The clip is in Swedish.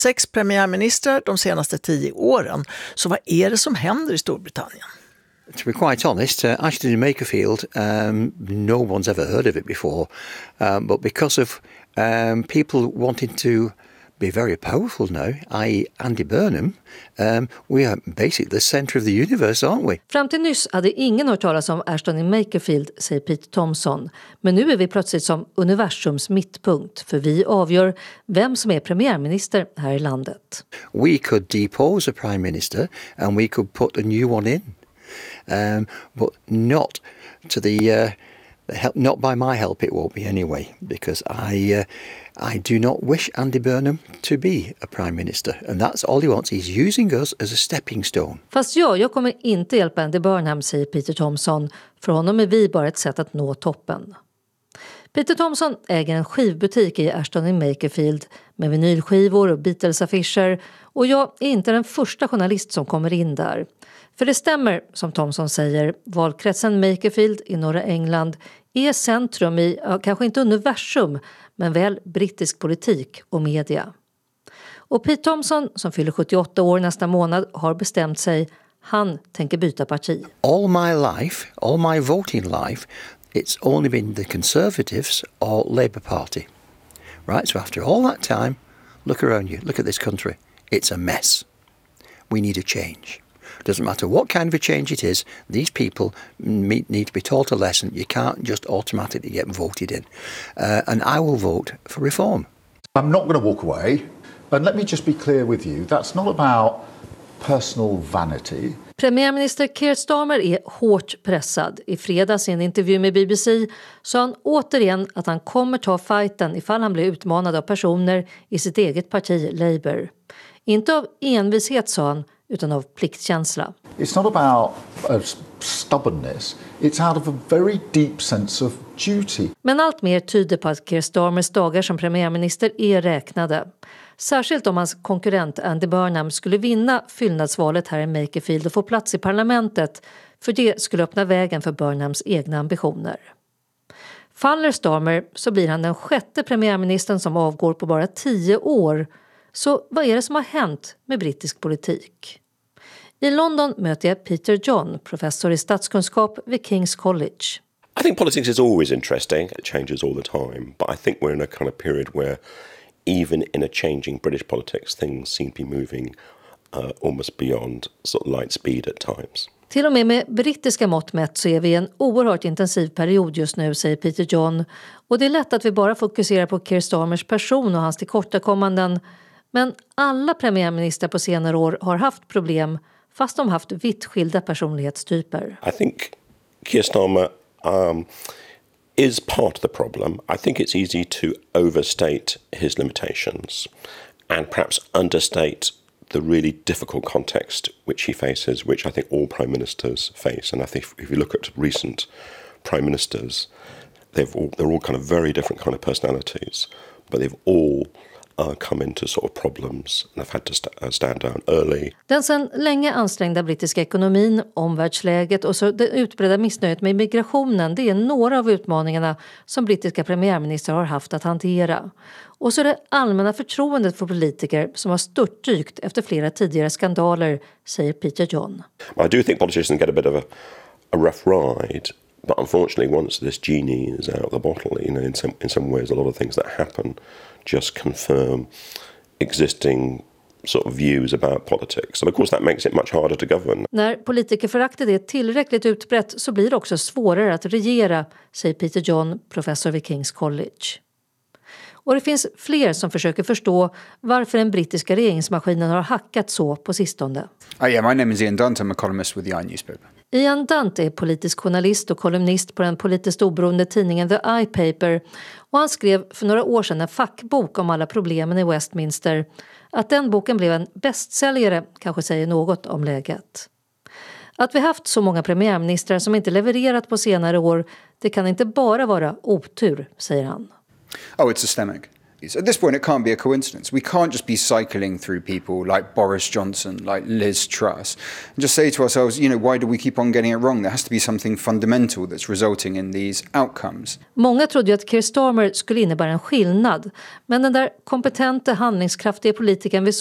6 premiärministrar de senaste 10 åren. Så vad är det som händer i Storbritannien? To be quite honest, Ashton Makerfield, no one's ever heard of it before, but because of people wanting to be very powerful now, i.e. Andy Burnham, we are basically the centre of the universe, aren't we? Fram till nyss hade ingen hört talas om Ashton Makerfield, säger Peter Thomson. Men nu är vi plötsligt som universums mittpunkt, för vi avgör vem som är premiärminister här i landet. We could depose a prime minister and we could put a new one in. But not to the help, not by my help it won't be anyway, because I do not wish Andy Burnham to be a prime minister, and that's all he wants. He's using us as a stepping stone. Fast jag kommer inte hjälpa Andy Burnham, säger Peter Thomson. För honom är vi bara ett sätt att nå toppen. Peter Thomson äger en skivbutik i Ashton i Makerfield med vinylskivor och Beatles-affischer, och jag är inte den första journalist som kommer in där. För det stämmer, som Thomson säger, valkretsen Makerfield i norra England är centrum i, kanske inte universum, men väl brittisk politik och media. Och Pete Thomson, som fyller 78 år nästa månad, har bestämt sig. Han tänker byta parti. All my life, all my voting life, it's only been the Conservatives or Labour Party. Right, so after all that time, look around you, look at this country. It's a mess. We need a change. Doesn't matter what kind of a change it is, these people need to be taught a lesson. You can't just automatically get voted in. And I will vote for reform. I'm not going to walk away. And let me just be clear with you, that's not about personal vanity. Premiärminister Keir Starmer är hårt pressad. I fredags i en intervju med BBC sa han återigen att han kommer ta fighten ifall han blir utmanad av personer i sitt eget parti, Labour. Inte av envishet, sa han, utan av pliktkänsla. It's not about stubbornness, it's out of a very deep sense of duty. Men allt mer tyder på att Keir Starmers dagar som premiärminister är räknade. Särskilt om hans konkurrent Andy Burnham skulle vinna fyllnadsvalet här i Makerfield och få plats i parlamentet, för det skulle öppna vägen för Burnhams egna ambitioner. Faller Starmer så blir han den 6:e premiärministern som avgår på bara 10 år. Så vad är det som har hänt med brittisk politik? I London möter jag Peter John, professor i statskunskap vid King's College. I think politics is always interesting. It changes all the time. But I think we're in a kind of period where even in a changing British politics, things seem to be moving almost beyond sort of light speed at times. Till och med brittiska mått mätt så är vi i en oerhört intensiv period just nu, säger Peter John. Och det är lätt att vi bara fokuserar på Keir Starmers person och hans tillkortakommanden. Men alla premiärministrar på senare år har haft problem, fast de haft vitt skilda personlighetstyper. I think Keir Starmer is part of the problem. I think it's easy to overstate his limitations and perhaps understate the really difficult context which he faces, which I think all prime ministers face. And I think if you look at recent prime ministers, they're all kind of very different kind of personalities, but they've all come into sort of problems and have had to stand down early. Den sedan länge ansträngda brittiska ekonomin, omvärldsläget och så det utbredda missnöjet med migrationen, det är några av utmaningarna som brittiska premiärministrar har haft att hantera. Och så är det allmänna förtroendet för politiker som har störtdykt efter flera tidigare skandaler, säger Peter John. I do think politicians get a bit of a rough ride. But unfortunately, once this genie is out of the bottle, you know, in some ways, a lot of things that happen just confirm existing sort of views about politics. And of course, that makes it much harder to govern. När politikerföraktet är tillräckligt utbrett så blir det också svårare att regera, säger Peter John, professor vid King's College. Och det finns fler som försöker förstå varför den brittiska regeringsmaskinen har hackat så på sistone. Yeah, my name is Ian Dunt. I'm a columnist with the iNewspaper. Ian Dunt är politisk journalist och kolumnist på den politiskt oberoende tidningen The iPaper, och han skrev för några år sedan en fackbok om alla problemen i Westminster. Att den boken blev en bästsäljare kanske säger något om läget. Att vi haft så många premiärministrar som inte levererat på senare år, det kan inte bara vara otur, säger han. Oh, it's systemic. At this point, it can't be a coincidence. We can't just be cycling through people like Boris Johnson, like Liz Truss, and just say to ourselves, why do we keep on getting it wrong? There has to be something fundamental that's resulting in these outcomes. Många trodde ju att Keir Starmer skulle innebära en skillnad, men den där kompetente, handlingskraftiga politikern vid